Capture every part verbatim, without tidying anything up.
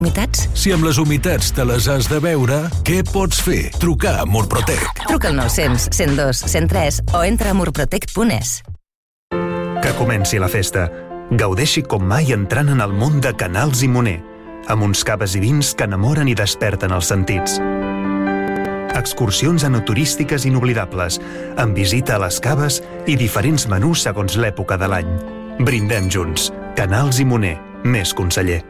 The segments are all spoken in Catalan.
Humitats? Si amb les humitats te les has de veure, què pots fer? Trucar a Murprotec. Truca al nou-cents, cent dos, cent tres o entra a murprotec punt es. Que comenci la festa. Gaudeixi com mai entrant en el món de Canals i Moner, amb uns caves i vins que enamoren i desperten els sentits. Excursions enoturístiques inoblidables, amb visita a les caves i diferents menús segons l'època de l'any. Brindem junts. Canals i Moner. Més conseller.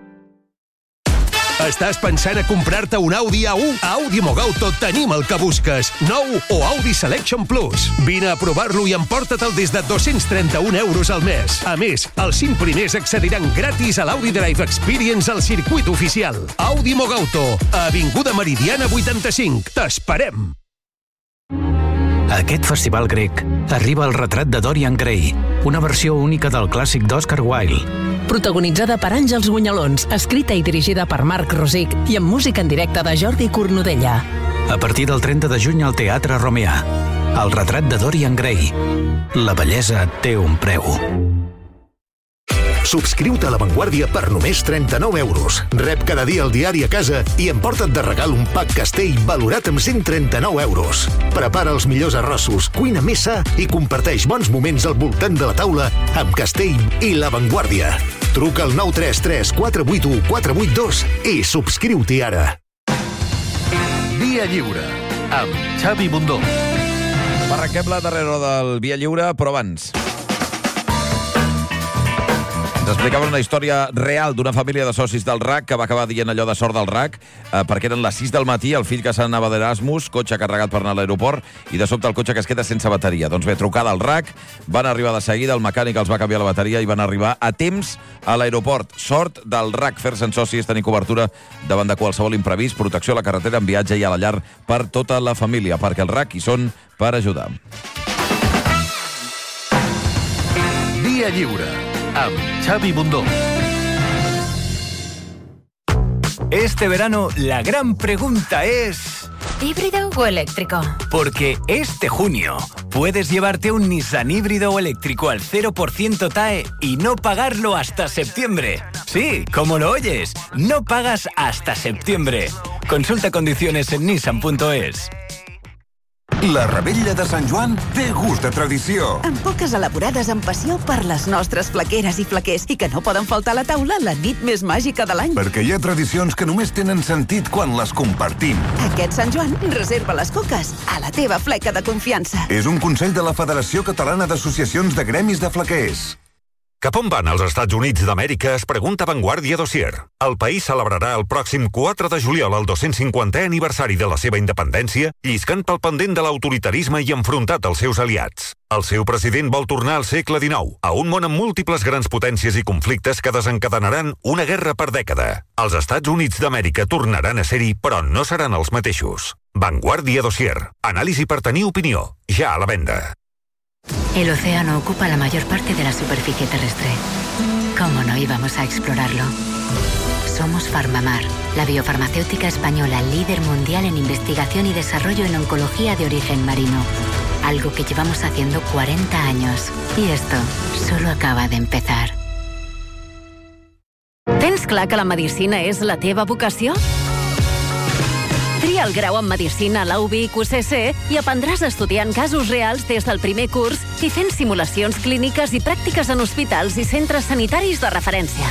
Estàs pensant a comprar-te un Audi A u? A Audi Mogauto tenim el que busques. Nou o Audi Selection Plus. Vine a provar-lo i emporta-te'l des de dos-cents trenta-un euros al mes. A més, els cinc primers accediran gratis a l'Audi Drive Experience al circuit oficial. Audi Mogauto, a Avinguda Meridiana vuitanta-cinc. T'esperem! Aquest festival grec arriba el retrat de Dorian Gray, una versió única del clàssic d'Oscar Wilde. Protagonitzada per Àngels Bunyalons, escrita i dirigida per Marc Rosic i amb música en directe de Jordi Cornudella. A partir del trenta de juny al Teatre Romeà. El retrat de Dorian Gray. La bellesa té un preu. Subscriu-te a La Vanguardia per només trenta-nou euros. Rep cada dia el diari a casa i emporta't de regal un pack Castell valorat amb cent trenta-nou euros. Prepara els millors arrossos, cuina més sa i comparteix bons moments al voltant de la taula amb Castell i La Vanguardia. Truca al nou tres tres quatre vuit u quatre vuit dos i subscriu-t'hi ara. Via Lliure, amb Xavi Bundó. Arrenquem la darrera hora del Via Lliure, però abans ens explicaven una història real d'una família de socis del R A C que va acabar dient allò de sort del R A C, eh, perquè eren les sis del matí, el fill que s'anava d'Erasmus, cotxe carregat per anar a l'aeroport, i de sobte el cotxe que es queda sense bateria. Doncs bé, trucada al R A C, van arribar de seguida, el mecànic els va canviar la bateria i van arribar a temps a l'aeroport. Sort del R A C, fer-se'n soci és tenir cobertura davant de qualsevol imprevist, protecció a la carretera, en viatge i a la llar per tota la família, perquè el R A C hi són per ajudar. Via Lliure, amb Xavi Bundó. Este verano la gran pregunta es... ¿híbrido o eléctrico? Porque este junio puedes llevarte un Nissan híbrido o eléctrico al cero por ciento T A E y no pagarlo hasta septiembre. Sí, como lo oyes, no pagas hasta septiembre. Consulta condiciones en nissan punto es. La Revetlla de Sant Joan té gust de tradició. Amb poques elaborades amb passió per les nostres flaqueres i flaquers i que no poden faltar a la taula la nit més màgica de l'any. Perquè hi ha tradicions que només tenen sentit quan les compartim. Aquest Sant Joan, reserva les coques a la teva fleca de confiança. És un consell de la Federació Catalana d'Associacions de Gremis de Flaquers. Cap on van els Estats Units d'Amèrica? Es pregunta Vanguardia Dossier. El país celebrarà el pròxim quatre de juliol el dos-cents cinquantè aniversari de la seva independència, lliscant pel pendent de l'autoritarisme i enfrontat als seus aliats. El seu president vol tornar al segle dinou, a un món amb múltiples grans potències i conflictes que desencadenaran una guerra per dècada. Els Estats Units d'Amèrica tornaran a ser-hi, però no seran els mateixos. Vanguardia Dossier. Anàlisi per tenir opinió. Ja a la venda. El océano ocupa la mayor parte de la superficie terrestre. ¿Cómo no íbamos a explorarlo? Somos Farmamar, la biofarmacéutica española líder mundial en investigación y desarrollo en oncología de origen marino. Algo que llevamos haciendo cuarenta años. Y esto solo acaba de empezar. Tens clar que la medicina és la teva vocació? Tria el grau en Medicina a la U B I Q C C i aprendràs estudiant casos reals des del primer curs i fent simulacions clíniques i pràctiques en hospitals i centres sanitaris de referència.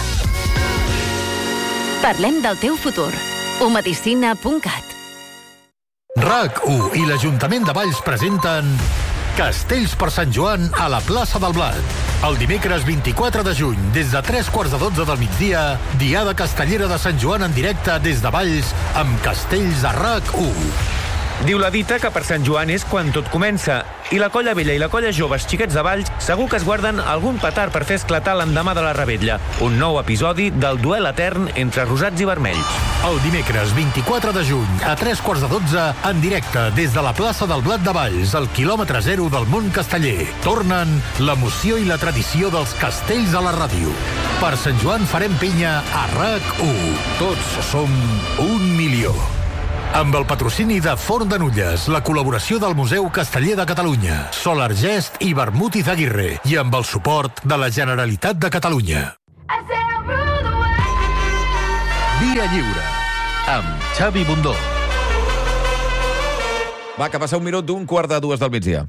Parlem del teu futur. u medicina punt cat. R A C u i l'Ajuntament de Valls presenten Castells per Sant Joan a la plaça del Blat. El dimecres vint-i-quatre de juny, des de tres quarts de dotze del migdia, Diada Castellera de Sant Joan en directe des de Valls amb Castells a R A C u. Diu la dita que per Sant Joan és quan tot comença. I la colla vella i la colla joves xiquets de Valls segur que es guarden algun petard per fer esclatar l'endemà de la Revetlla. Un nou episodi del duel etern entre rosats i vermells. El dimecres vint-i-quatre de juny, a tres quarts de dotze, en directe des de la plaça del Blat de Valls, al quilòmetre zero del món casteller. Tornen l'emoció i la tradició dels castells a la ràdio. Per Sant Joan farem pinya a R A C u. Tots som un milió. Amb el patrocini de Forn de Nulles, la col·laboració del Museu Casteller de Catalunya, Solar Gest i Vermut Izaguirre, i amb el suport de la Generalitat de Catalunya. Via Lliure, amb Xavi Bundó. Va, que passa un minut d'un quart de dues del migdia.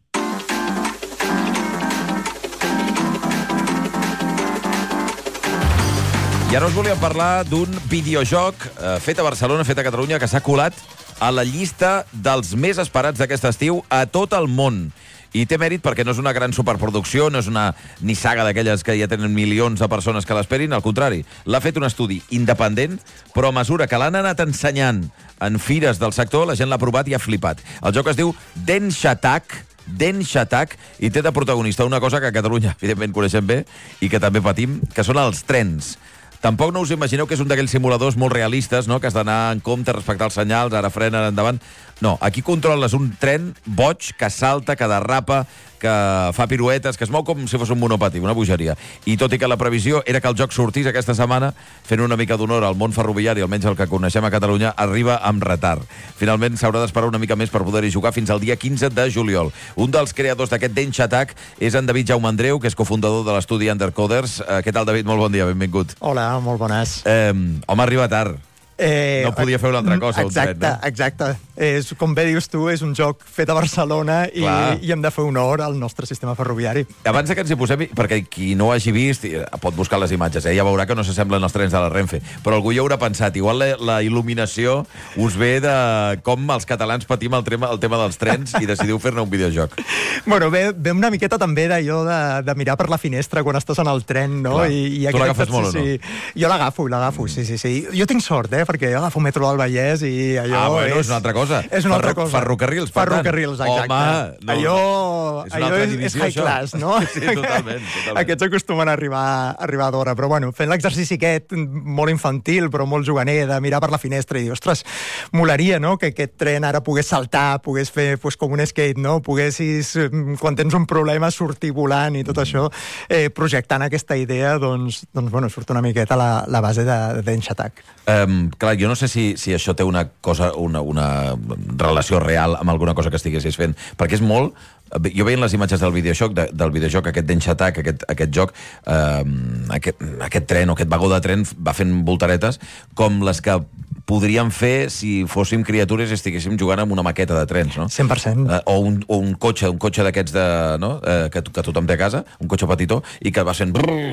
I ara us volíem parlar d'un videojoc eh, fet a Barcelona, fet a Catalunya, que s'ha colat a la llista dels més esperats d'aquest estiu a tot el món. I té mèrit perquè no és una gran superproducció, no és una ni saga d'aquelles que ja tenen milions de persones que l'esperin, al contrari. L'ha fet un estudi independent, però a mesura que l'han anat ensenyant en fires del sector, la gent l'ha provat i ha flipat. El joc es diu Densha Attack, Densha Attack, i té de protagonista una cosa que a Catalunya, evidentment, coneixem bé i que també patim, que són els trens. Tampoc no us imagineu que és un d'aquells simuladors molt realistes, no?, que has d'anar en compte, respectar els senyals, ara frenen endavant. No, aquí controles un tren boig que salta, que derrapa, que fa piruetes, que es mou com si fos un monopatí, una bogeria. I tot i que la previsió era que el joc sortís aquesta setmana, fent una mica d'honor al món ferroviari, almenys el que coneixem a Catalunya, arriba amb retard. Finalment s'haurà d'esperar una mica més per poder-hi jugar fins al dia quinze de juliol. Un dels creadors d'aquest Densha Attack és en David Jaume Andreu, que és cofundador de l'estudi Undercoders. Eh, què tal, David? Molt bon dia, benvingut. Hola, molt bones. Eh, home, arriba tard. Eh, no podia fer una altra cosa, exacte, un tren, no? Exacte. És, com bé dius tu, és un joc fet a Barcelona i, i hem de fer honor al nostre sistema ferroviari. Abans que ens hi posem, perquè qui no ho hagi vist pot buscar les imatges, eh? Ja veurà que no s'assemblen els trens de la Renfe, però algú hi haurà pensat, igual la, la il·luminació us ve de com els catalans patim el tema, el tema dels trens i decidiu fer-ne un videojoc. Bueno, ve, ve una miqueta també d'allò de, de mirar per la finestra quan estàs en el tren, no? Clar. I, i tu l'agafes molt o no? Jo l'agafo, l'agafo, sí, sí, sí. Jo tinc sort, eh? Perquè jo agafo Metro del Vallès i allò ah, bueno, és... és una altra cosa. És una altra cosa. Ferrocarrils, per tant. Ferrocarrils, exacte. Home, no, allò és, allò és, és high això. Class, no? Sí, totalment, totalment. Aquests acostumen a arribar, a arribar d'hora, però bueno, fent l'exercici aquest molt infantil, però molt juganer, de mirar per la finestra i dir, ostres, molaria, no?, que aquest tren ara pogués saltar, pogués fer pues, com un skate, no?, poguessis, quan tens un problema, sortir volant i tot mm. això, eh, projectant aquesta idea, doncs, doncs bueno, surt una miqueta la, la base de, de Densha Attack. Um, clar, jo no sé si, si això té una cosa, una, una relació real amb alguna cosa que estiguessis fent, perquè és molt... Jo veient les imatges del videojoc, de, del videojoc, aquest Densha Attack, aquest, aquest joc, eh, aquest, aquest tren o aquest vagó de tren va fent voltaretes com les que podríem fer si fóssim criatures i estiguéssim jugant amb una maqueta de trens, no? cent per cent. Eh, o, un, o un cotxe, un cotxe d'aquests de, no? eh, que, que tothom té a casa, un cotxe petitó, i que va fent...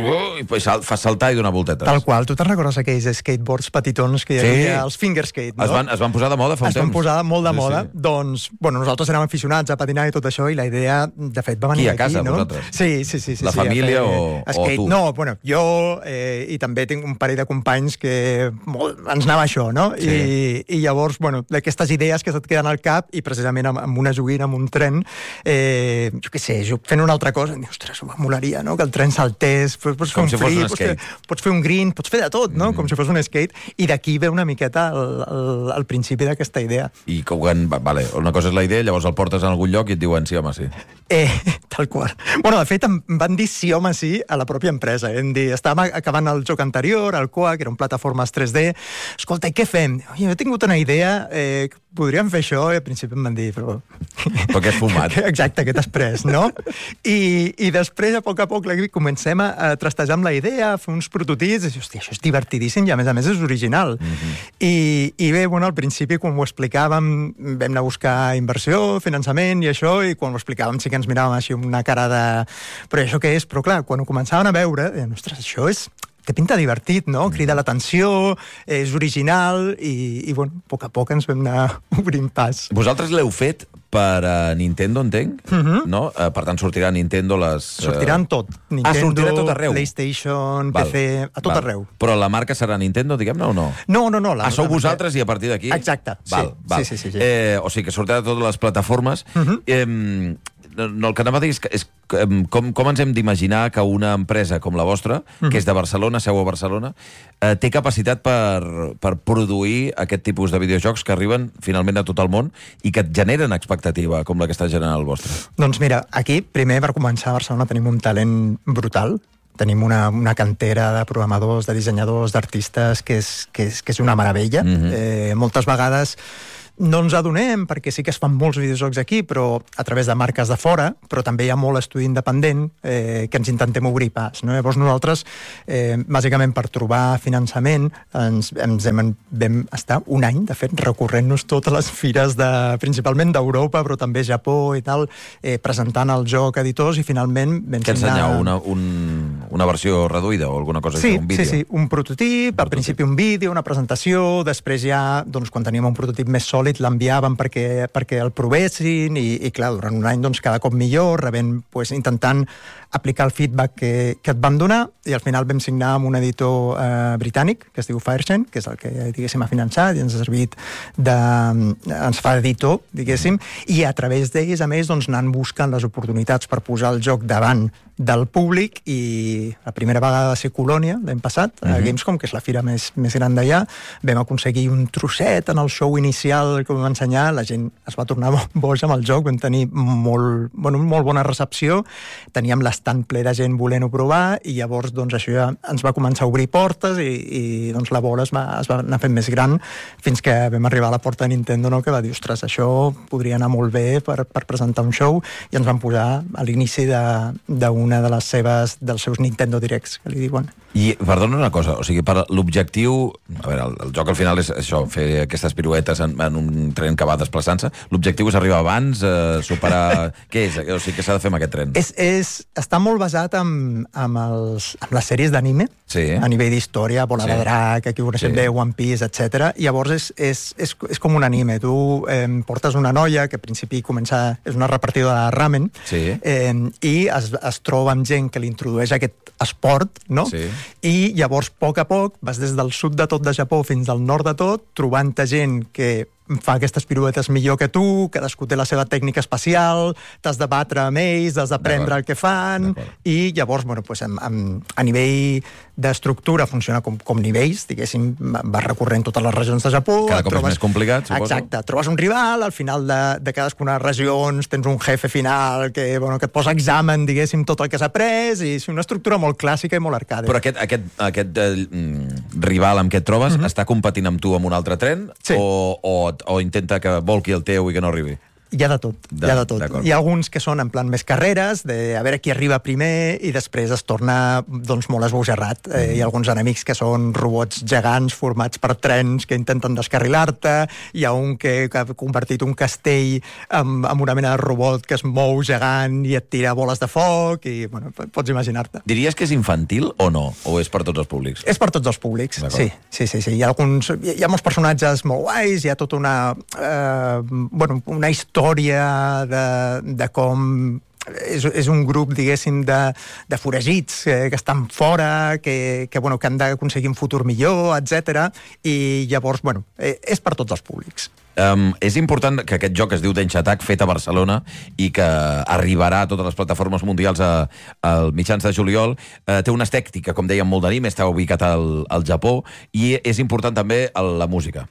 i sal, fa saltar i donar voltetes. Tal qual. Tu te'n recordes aquells skateboards petitons que hi havia, sí. Els fingerskate, no? Es van, es van posar de moda fa un es temps. Es van posar molt de sí, moda. Sí. Doncs, bueno, nosaltres érem aficionats a patinar i tot això, i la idea, de fet, va venir aquí. Qui, a casa, aquí, no? vosaltres? Sí, sí, sí. sí la sí, família sí, o, skate. o tu? No, bueno, jo eh, i també tinc un parell de companys que molt, ens anava això, no? Sí. I, i llavors, bueno, d'aquestes idees que se't queden al cap, i precisament amb, amb una joguina, amb un tren, eh, jo què sé, fent una altra cosa, i dius, ostres, molaria, no?, que el tren saltés, pots, pots fer un si free, un pots, fer, pots fer un green, pots fer de tot, no?, mm. com si fos un skate, i d'aquí ve una miqueta el, el, el principi d'aquesta idea. I quan, vale, una cosa és la idea, llavors el portes en algun lloc i et diuen sí, home, sí. Eh, tal qual. Bueno, de fet, em van dir sí, home, sí, a la pròpia empresa. Eh? Em dir, estàvem acabant el joc anterior, el Coa, que eren plataformes tres D. Escolta, i què fem? Oye, he tingut una idea, eh, podríem fer això? I al principi em van dir, però... Però què has fumat? Exacte, què t'has pres, no? I, I després, a poc a poc, comencem a trastejar amb la idea, a fer uns prototips, i hòstia, això és divertidíssim i, a més a més, és original. Mm-hmm. I, I bé, bueno, al principi, quan ho explicàvem, vam anar a buscar inversió, finançament i això, i quan ho explicàvem sí que ens miràvem així amb una cara de... Però això què és? Però clar, quan ho començaven a veure, deien, ostres, això és... té pinta divertit, no? Crida l'atenció, és original, i, i bueno, a poc a poc ens vam anar obrint pas. Vosaltres l'heu fet per uh, Nintendo, entenc? Uh-huh. No? Uh, per tant, sortirà a Nintendo les... Uh... Sortiran tot. Nintendo, ah, sortirà tot arreu? PlayStation, val, P C, a tot val. Arreu. Però la marca serà Nintendo, diguem-ne, o no? No, no, no. La, ah, sou la vosaltres marca... i a partir d'aquí? Exacte, val, sí. Val. Sí, sí, sí, sí. Eh, o sigui, que sortirà a totes les plataformes. Uh-huh. Eh, no, el que anava a dir és, és com, com ens hem d'imaginar que una empresa com la vostra, uh-huh. que és de Barcelona, seu a Barcelona, eh, té capacitat per, per produir aquest tipus de videojocs que arriben finalment a tot el món i que et generen expectativa, com la que està generant el vostre? Doncs mira, aquí, primer, per començar, a Barcelona tenim un talent brutal. Tenim una, una cantera de programadors, de dissenyadors, d'artistes, que és, que és, que és una meravella. Uh-huh. eh, moltes vegades no ens adonem, perquè sí que es fan molts videojocs aquí, però a través de marques de fora, però també hi ha molt estudi independent eh, que ens intentem obrir pas. No? Llavors nosaltres, eh, bàsicament per trobar finançament, ens, ens hem, vam estar un any, de fet, recorrent-nos totes les fires, de, principalment d'Europa, però també Japó i tal, eh, presentant el joc a editors i finalment vam Què signar... ensenyau? Una, un, una versió reduïda o alguna cosa sí, així? Un vídeo? Sí, sí, un prototip, al principi un vídeo, una presentació, després ja, doncs, quan teníem un prototip més sòlid, l'enviàvem perquè, perquè el provessin i, i clar, durant un any doncs, cada cop millor, rebent, pues, intentant aplicar el feedback que, que et van donar i al final vam signar amb un editor eh, britànic que es diu Firechain, que és el que diguéssim ha finançat i ens ha servit de... ens fa editor, diguéssim, i a través d'ells, a més, doncs, anant buscant les oportunitats per posar el joc davant del públic i la primera vegada va ser Colònia, l'any passat, a Mhm. Gamescom, que és la fira més, més gran d'allà, vam aconseguir un trosset en el show inicial que vam ensenyar, la gent es va tornar boja amb el joc, vam tenir molt, bueno, molt bona recepció, teníem l'estand ple de gent volent-ho provar i llavors doncs, això ja ens va començar a obrir portes i, i doncs, la bola es va, es va anar fent més gran fins que vam arribar a la porta de Nintendo, no, que va dir, ostres, això podria anar molt bé per, per presentar un show i ens van posar a l'inici d'un una de les seves, dels seus Nintendo Directs, que li diuen. I, perdona una cosa, o sigui, per l'objectiu... A veure, el, el joc al final és això, fer aquestes piruetes en, en un tren que va desplaçant-se. L'objectiu és arribar abans, eh, superar... Què és? O sigui, què s'ha de fer amb aquest tren? És, és, està molt basat en, en, els, en les sèries d'anime, sí. a nivell d'història, Bola Sí. de Drac, aquí ho coneixem Sí. bé, One Piece, etcètera. I llavors és, és, és, és com un anime. Tu eh, portes una noia que al principi comença... És una repartidora de ramen, Sí. eh, i es, es troba amb gent que li introdueix aquest esport, no? Sí. I llavors, a poc a poc, vas des del sud de tot de Japó fins al nord de tot, trobant gent que fa aquestes piruetes millor que tu, cadascú té la seva tècnica especial, t'has de batre amb ells, has d'aprendre el que fan, i llavors, bueno, pues, amb, amb, a nivell d'estructura funciona com, com nivells, diguéssim, vas recorrent totes les regions de Japó. Cada cop és més complicat, suposo. Exacte, trobes un rival, al final de, de cadascuna de les regions tens un jefe final que, bueno, que et posa examen, diguéssim, tot el que s'ha après, i és una estructura molt clàssica i molt arcade. Però aquest, aquest, aquest eh, rival amb què et trobes mm -hmm. està competint amb tu amb un altre tren? Sí. O, o, o intenta que volqui el teu i que no arribi? Hi ha de tot, De- hi ha de tot. d'acord. Hi ha alguns que són en plan més carreres, de a veure qui arriba primer, i després es torna doncs, molt esbojarrat. Mm. Eh, hi ha alguns enemics que són robots gegants formats per trens que intenten descarrilar-te, hi ha un que, que ha convertit un castell en, en una mena de robot que es mou gegant i et tira boles de foc, i bueno, pots imaginar-te. Diries que és infantil o no? O és per tots els públics? És per tots els públics, D'acord. sí, sí, sí, sí. Hi ha, alguns, hi ha molts personatges molt guais, hi ha tota una, eh, bueno, una història de, de com és, és un grup, diguéssim, de, de foragits eh, que estan fora, que, que, bueno, que han d'aconseguir un futur millor, etcètera. I llavors, bueno, eh, és per tots els públics. Um, és important que aquest joc es diu Densha Attack, fet a Barcelona, i que arribarà a totes les plataformes mundials a, a mitjans de juliol. Uh, té una estètica, com dèiem, molt d'anime, està ubicat al, al Japó, i és important també la música.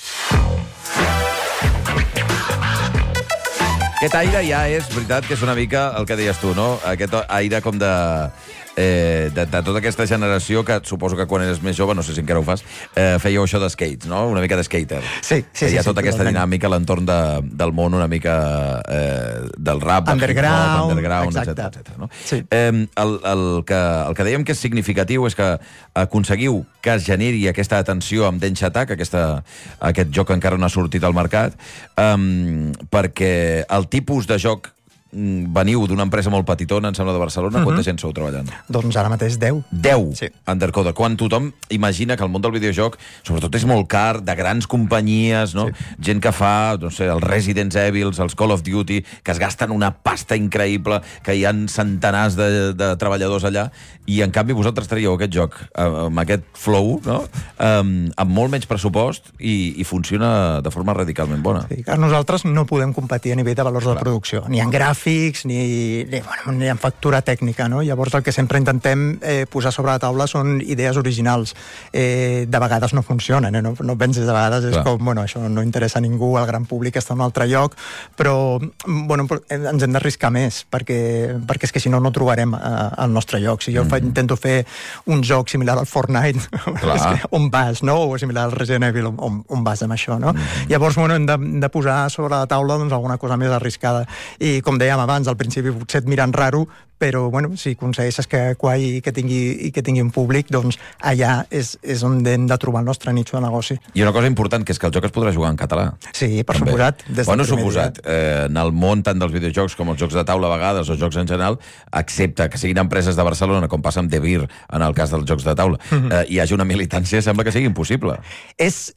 Aquest aire ja és veritat que és una mica el que deies tu, no? Aquest aire com de... Eh, de, de tota aquesta generació que suposo que quan eres més jove, no sé si encara ho fas, eh, fèieu això de skates, no? Una mica de skater. Sí, sí, Hi ha sí, tota sí, aquesta totalment. dinàmica a l'entorn de, del món una mica eh, del rap, del Underground, hip-hop, underground, exacte. etcètera, etcètera, no? Sí. Eh, el, el, que, el que dèiem que és significatiu és que aconseguiu que es generi aquesta atenció amb Densha Attack, aquesta, aquest joc que encara no ha sortit al mercat, eh, perquè el tipus de joc veniu d'una empresa molt petitona, em sembla, de Barcelona. Mhm. Quanta gent sou treballant? Doncs ara mateix deu. deu Sí. Undercoder. Quan tothom imagina que el món del videojoc, sobretot, és molt car, de grans companyies, no? Sí. Gent que fa, no sé, els Resident Evil, els Call of Duty, que es gasten una pasta increïble, que hi ha centenars de, de treballadors allà, i en canvi vosaltres traieu aquest joc amb aquest flow, no? Um, amb molt menys pressupost, i, i funciona de forma radicalment bona. Sí, que nosaltres no podem competir a nivell de valors de producció, ni en gràfics, gràfics ni, ni, bueno, ni en factura tècnica, no? Llavors el que sempre intentem eh, posar sobre la taula són idees originals. Eh, de vegades no funcionen, eh? no, no pensis, de vegades és Clar. com, bueno, això no interessa a ningú, el gran públic està en un altre lloc, però bueno, ens hem d'arriscar més, perquè, perquè és que si no, no trobarem eh, el nostre lloc. Si jo mm. fa, intento fer un joc similar al Fortnite, és que, on vas, no? O similar al Resident Evil, on, on vas amb això, no? Mm. Llavors, bueno, hem de, de posar sobre la taula doncs, alguna cosa més arriscada. I, com dèiem abans, al principi potser et miren raro, però, bueno, si aconsegueixes que quai i que tingui, i que tingui un públic, doncs allà és, és on hem de trobar el nostre nicho de negoci. I una cosa important, que és que el joc es podrà jugar en català. Sí, per També. suposat. Des bueno, suposat. Eh, en el món tant dels videojocs com els jocs de taula a vegades, o jocs en general, excepte que siguin empreses de Barcelona, com passa amb De Beer en el cas dels jocs de taula, mm-hmm. eh, hi hagi una militància, sembla que sigui impossible. És...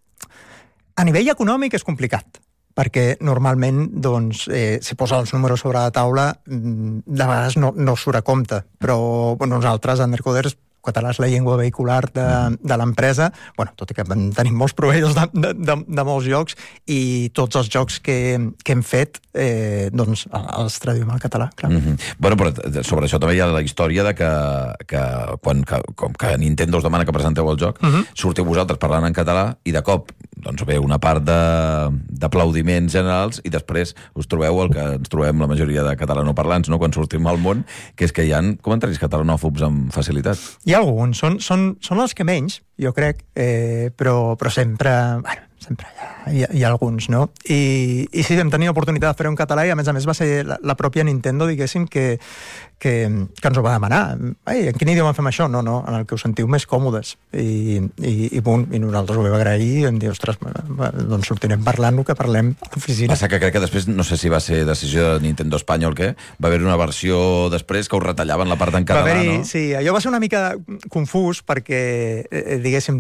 A nivell econòmic és complicat, perquè normalment, doncs, eh, si posa els números sobre la taula, de vegades no, no surt a compte, però bueno, nosaltres, Undercoders, català és la llengua vehicular de, de l'empresa, bueno, tot i que tenim molts proveïdors de, de, de, de molts jocs, i tots els jocs que, que hem fet, eh, doncs, els traduïm al català, clar. Mm-hmm. Bueno, però sobre això també hi ha la història de que, que quan que, com que Nintendo us demana que presenteu el joc, mm-hmm. sortiu vosaltres parlant en català, i de cop doncs ve una part d'aplaudiments generals, i després us trobeu el que ens trobem la majoria de catalanoparlants, no?, quan sortim al món, que és que hi ha comentaris catalanòfobs amb facilitat. Hi ha alguns, són, són, són els que menys, jo crec, eh, però, però sempre, bueno, sempre hi ha, hi ha, hi ha alguns, no? I, i sí, vam tenir l'oportunitat de fer-ho en català, i a més a més va ser la, la pròpia Nintendo, diguéssim, que, que, que ens ho va demanar. Ei, en quin idioma fem això? No, no, en el que us sentiu més còmodes. I, i, i, bon, i nosaltres ho vam agrair, i vam dir, ostres, doncs sortirem parlant-ho, que parlem a l'oficina. Passa que crec que després, no sé si va ser decisió de Nintendo Espanya o el què, va haver una versió després que us retallaven la part en català, no? Sí, allò va ser una mica confús, perquè, eh, diguéssim,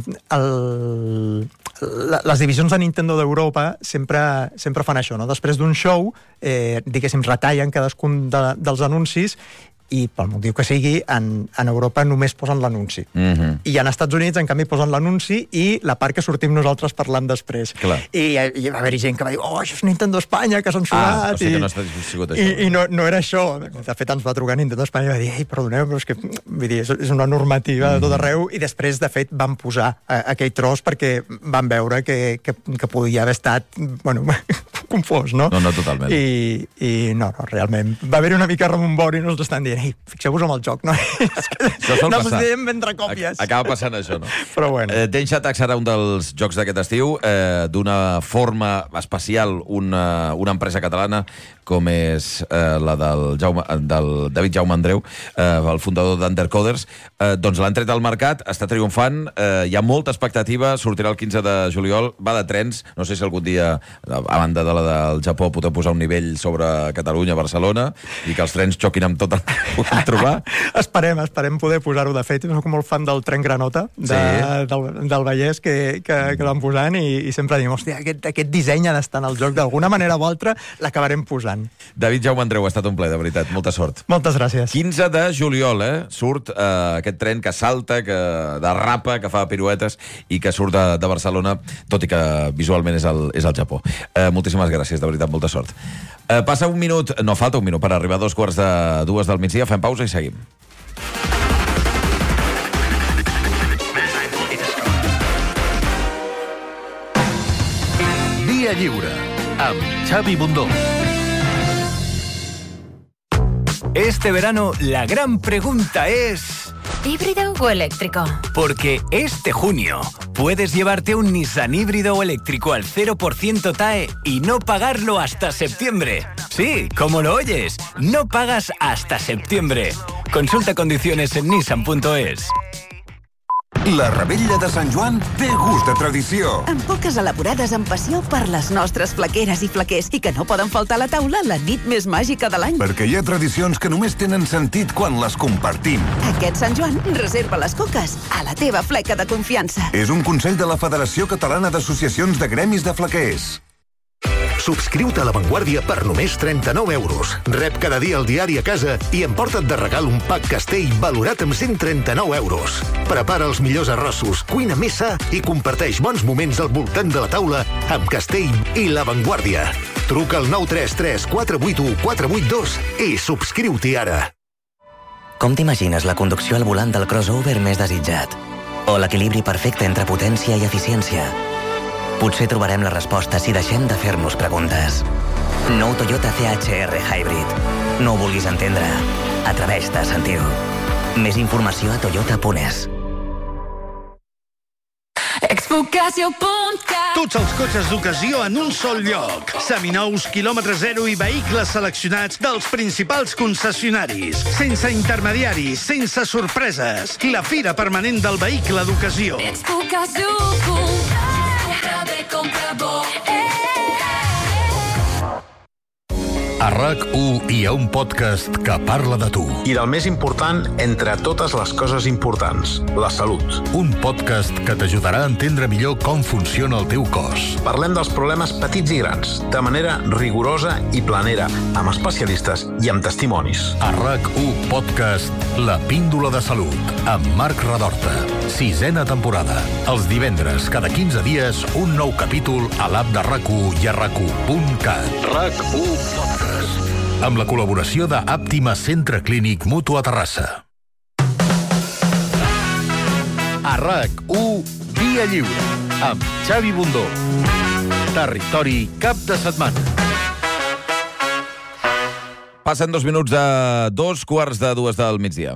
el, la, les divisions de Nintendo d'Europa sempre, sempre fan això, no? Després d'un show, eh, diguéssim, retallen cadascun de, dels anuncis, i pel motiu que sigui, en, en Europa només posen l'anunci. Mm-hmm. I en Estats Units, en canvi, posen l'anunci i la part que sortim nosaltres parlant després. Clar. I, I va haver-hi gent que va dir, oh, això és Nintendo Espanya, que s'han sudat. Ah, o sigui que no ha sigut això. I, i no, no era això. De fet, ens va trucar Nintendo Espanya i va dir, ei, perdoneu, però és que vull dir, és una normativa mm-hmm. de tot arreu, i després, de fet, van posar eh, aquell tros perquè van veure que, que, que podia haver estat, bueno, confós, no? No, no, totalment. I, i no, no, realment. Va haver-hi una mica remumbori i no ens estan dient, ei, fixeu-vos amb el joc, no? Això sol no passar. ens diem vendre còpies. Acaba passant això, no? Però bueno. Eh, Densha Attacks serà un dels jocs d'aquest estiu, eh, d'una forma especial, una, una empresa catalana com és eh, la del, Jaume, del David Jaume Andreu, eh, el fundador d'Undercoders, eh, doncs l'han tret al mercat, està triomfant, eh, hi ha molta expectativa, sortirà el quinze de juliol, va de trens, no sé si algun dia, a banda de la del Japó, podeu posar un nivell sobre Catalunya, Barcelona, i que els trens xoquin amb tot el que puguin trobar. Esperem, esperem poder posar-ho. De fet, soc molt fan del tren Granota, de, sí. del, del Vallès, que, que, que l'han posant, i, i sempre diem, hòstia, aquest, aquest disseny ha d'estar en el joc, d'alguna manera o altra l'acabarem posant. David Jaume Andreu, ha estat un ple, de veritat. Molta sort. Moltes gràcies. quinze de juliol, eh? Surt eh, aquest tren que salta, que derrapa, que fa piruetes i que surt de, de Barcelona, tot i que visualment és el, és el Japó. Eh, moltíssimes gràcies, de veritat, molta sort. Eh, passa un minut, no, falta un minut per arribar a dos quarts de dues del migdia, fem pausa i seguim. Via Lliure, amb Xavi Bundó. Este verano la gran pregunta es... ¿híbrido o eléctrico? Porque este junio puedes llevarte un Nissan híbrido o eléctrico al cero por ciento T A E y no pagarlo hasta septiembre. Sí, como lo oyes, no pagas hasta septiembre. Consulta condiciones en nissan punto es. La Revetlla de Sant Joan té gust de tradició. Amb coques elaborades amb passió per les nostres flaqueres i flaquers i que no poden faltar a la taula la nit més màgica de l'any. Perquè hi ha tradicions que només tenen sentit quan les compartim. Aquest Sant Joan, reserva les coques a la teva fleca de confiança. És un consell de la Federació Catalana d'Associacions de Gremis de Flaquers. Subscriu-te a La Vanguardia per només trenta-nou euros. Rep cada dia el diari a casa i emporta't de regal un pack Castell valorat amb cent trenta-nou euros. Prepara els millors arrossos, cuina més sa i comparteix bons moments al voltant de la taula amb Castell i La Vanguardia. Truca al nou tres tres quatre vuit u quatre vuit dos i subscriu-t'hi ara. Com t'imagines la conducció al volant del crossover més desitjat? O l'equilibri perfecte entre potència i eficiència? Potser trobarem la resposta si deixem de fer-nos preguntes. Nou Toyota C H R Hybrid. No ho vulguis entendre. Atreveix-te a sentir-ho. Més informació a toyota punt es. Exfocació punt cat. Tots els cotxes d'ocasió en un sol lloc. Seminous, quilòmetre zero i vehicles seleccionats dels principals concessionaris. Sense intermediaris, sense sorpreses. La fira permanent del vehicle d'ocasió. Exfocació punt cat. Compra bé, compra bo. A RAC u hi ha un podcast que parla de tu. I del més important entre totes les coses importants, la salut. Un podcast que t'ajudarà a entendre millor com funciona el teu cos. Parlem dels problemes petits i grans, de manera rigorosa i planera, amb especialistes i amb testimonis. A RAC u Podcast, La Píndola de Salut, amb Marc Radorta. Sisena temporada. Els divendres, cada quinze dies, un nou capítol a l'app de RAC u i a rac u punt cat. RAC u Podcast. Amb la col·laboració de Àptima Centre Clínic Mutu a Terrassa. A RAC u Via Lliure, amb Xavi Bundó. Territori cap de setmana. Passen dos minuts de dos quarts de dues del migdia.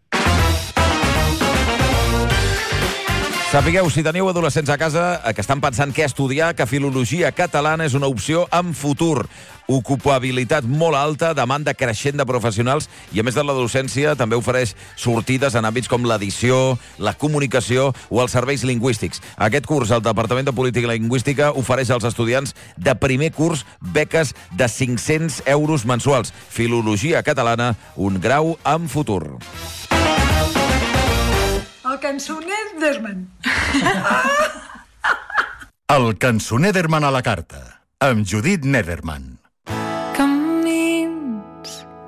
Sapigueu, si teniu adolescents a casa que estan pensant què estudiar, que filologia catalana és una opció amb futur. Ocupabilitat molt alta, demanda creixent de professionals i, a més de la docència, també ofereix sortides en àmbits com l'edició, la comunicació o els serveis lingüístics. Aquest curs, el Departament de Política Lingüística ofereix als estudiants de primer curs beques de cinc-cents euros mensuals. Filologia catalana, un grau amb futur. El cançoner d'Herman. El cançoner d'Herman a la carta, amb Judit Nederman.